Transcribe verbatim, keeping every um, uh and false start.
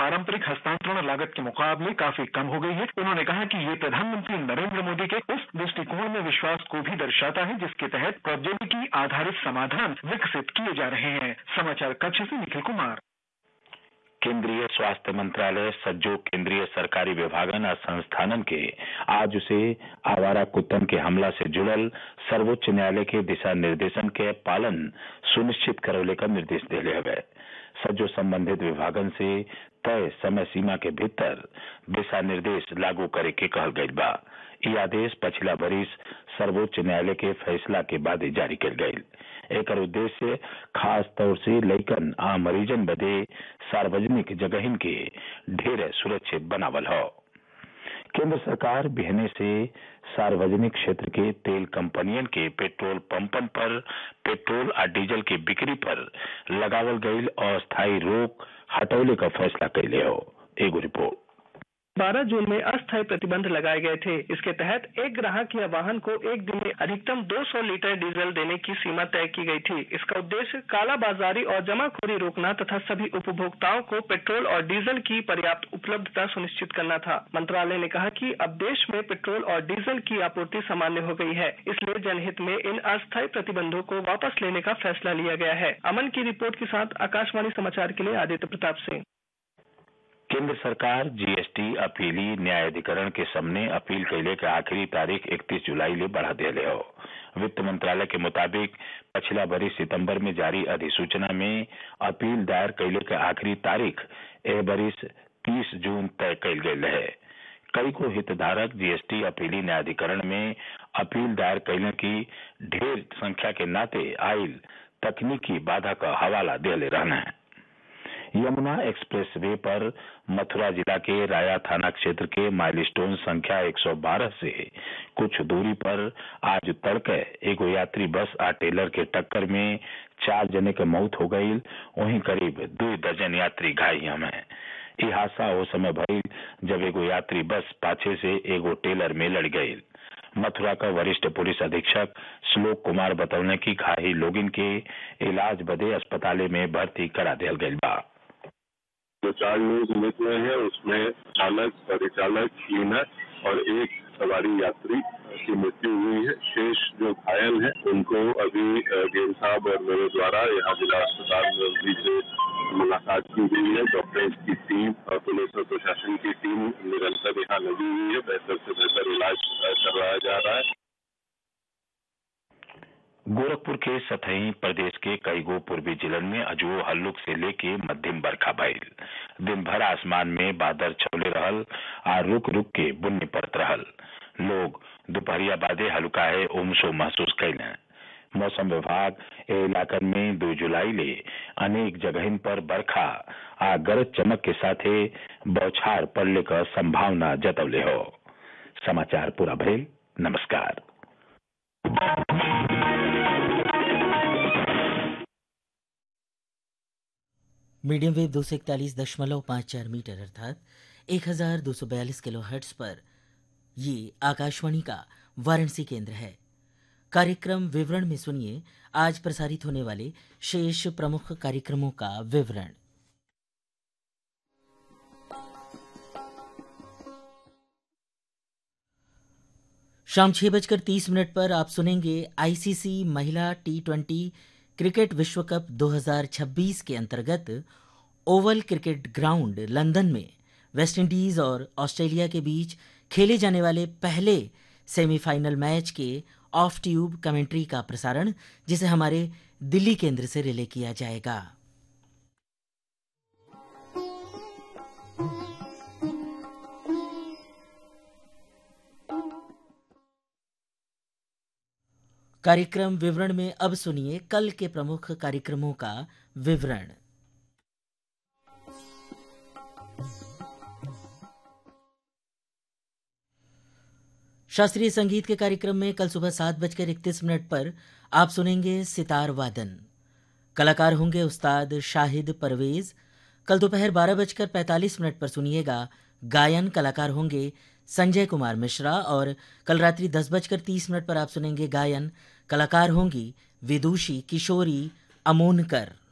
पारंपरिक हस्तांतरण लागत के मुकाबले काफी कम हो गई है। उन्होंने कहा कि ये प्रधानमंत्री नरेंद्र मोदी के उस दृष्टिकोण में विश्वास को भी दर्शाता है जिसके तहत प्रौद्योगिकी आधारित समाधान विकसित किए जा रहे हैं। समाचार कक्ष से निखिल कुमार। केंद्रीय स्वास्थ्य मंत्रालय सज्जो केंद्रीय सरकारी विभागन और संस्थानन के आज से आवारा कुत्तन के हमला से जुड़ल सर्वोच्च न्यायालय के दिशा निर्देशन के पालन सुनिश्चित करवले का निर्देश दिले हवे। सज्जो संबंधित विभागन से तय समय सीमा के भीतर दिशा निर्देश लागू करे के कहल गई बा। ये आदेश पिछला बरिस सर्वोच्च न्यायालय के फैसला के बाद जारी कर गई। एक उद्देश्य खास तौर से लइकन आ मरीजन बदे सार्वजनिक जगहिन के ढेर सुरक्षित बनावल हो। केंद्र सरकार बिहने से सार्वजनिक क्षेत्र के तेल कंपनियन के पेट्रोल पंपन पर पेट्रोल और डीजल की बिक्री पर लगावल गई अस्थायी रोक हटौले का फैसला कैले हो। एगो रिपोर्ट। बारह जून में अस्थायी प्रतिबंध लगाए गए थे। इसके तहत एक ग्राहक या वाहन को एक दिन में अधिकतम दो सौ लीटर डीजल देने की सीमा तय की गई थी। इसका उद्देश्य काला बाजारी और जमाखोरी रोकना तथा सभी उपभोक्ताओं को पेट्रोल और डीजल की पर्याप्त उपलब्धता सुनिश्चित करना था। मंत्रालय ने कहा कि अब देश में पेट्रोल और डीजल की आपूर्ति सामान्य हो गई है, इसलिए जनहित में इन अस्थायी प्रतिबंधों को वापस लेने का फैसला लिया गया है। अमन की रिपोर्ट के साथ आकाशवाणी समाचार के लिए आदित्य प्रताप सिंह। केंद्र सरकार जीएसटी अपीली न्यायाधिकरण के सामने अपील कैले के आखिरी तारीख इकतीस जुलाई ले बढ़ा दिले हो। वित्त मंत्रालय के मुताबिक पिछला बरिस सितंबर में जारी अधिसूचना में अपील दायर कैले के आखिरी तारीख ए बरिस तीस जून तय कैल गई है। कई को हितधारक जीएसटी अपीली न्यायाधिकरण में अपील दायर कैले की ढेर संख्या के नाते आयल तकनीकी बाधा का हवाला दिले रहना है। यमुना एक्सप्रेस वे पर मथुरा जिला के राया थाना क्षेत्र के माइलस्टोन संख्या एक सौ बारह से कुछ दूरी पर आज तड़के एगो यात्री बस आ टेलर के टक्कर में चार जने के मौत हो गई। वहीं करीब दो दर्जन यात्री घायल हैं। ये हादसा उस समय भइल जब एगो यात्री बस पाछे से एगो टेलर में लड़ गई। मथुरा का वरिष्ठ पुलिस अधीक्षक श्लोक कुमार बतौने की घायल लोगन के इलाज बदे अस्पताल में भर्ती करा दिया गई बा। जो चार लोग मृत हुए हैं उसमें चालक, परिचालक, क्लीनर और एक सवारी यात्री की मृत्यु हुई है। शेष जो घायल हैं उनको अभी गेम साहब और मेरे द्वारा यहाँ जिला अस्पताल में उनकी से मुलाकात की गई है। डॉक्टर्स की टीम और पुलिस और प्रशासन की टीम निरंतर यहाँ लगी हुई है। बेहतर से बेहतर इलाज करवाया जा रहा है। गोरखपुर के सतही प्रदेश के कई गो पूर्वी जिलन में अजो हल्लुक से लेके मध्यम बरखा भइल। दिन भर आसमान में बादल छौले रहल आ रुक रुक के बुन्नी पड़त रहल। लोग दोपहरिया बादे हल्का है उमसो महसूस कैले। मौसम विभाग ए इलाकन में दो जुलाई ले अनेक जगहिन पर बरखा आ गरज चमक के साथे बौछार पड़ने का संभावना जतवले हो। समाचार पूरा भइल। नमस्कार। मीडियम वेव दो सौ इकतालीस दशमलव पाँच चार मीटर अर्थात एक हजार दो सौ बयालीस किलो हर्ट्ज पर ये आकाशवाणी का वाराणसी केंद्र है। कार्यक्रम विवरण में सुनिए आज प्रसारित होने वाले शेष प्रमुख कार्यक्रमों का विवरण। शाम छह बजकर तीस मिनट पर आप सुनेंगे आईसीसी महिला टी ट्वेंटी क्रिकेट विश्व कप दो हज़ार छब्बीस के अंतर्गत ओवल क्रिकेट ग्राउंड लंदन में वेस्टइंडीज और ऑस्ट्रेलिया के बीच खेले जाने वाले पहले सेमीफाइनल मैच के ऑफ ट्यूब कमेंट्री का प्रसारण, जिसे हमारे दिल्ली केंद्र से रिले किया जाएगा। कार्यक्रम विवरण में अब सुनिए कल के प्रमुख कार्यक्रमों का विवरण। शास्त्रीय संगीत के कार्यक्रम में कल सुबह सात बजकर इकतीस मिनट पर आप सुनेंगे सितार वादन। कलाकार होंगे उस्ताद शाहिद परवेज। कल दोपहर बारह बजकर पैंतालीस मिनट पर सुनिएगा गायन। कलाकार होंगे संजय कुमार मिश्रा। और कल रात्रि दस बजकर तीस मिनट पर आप सुनेंगे गायन। कलाकार होंगी विदुषी किशोरी अमोनकर।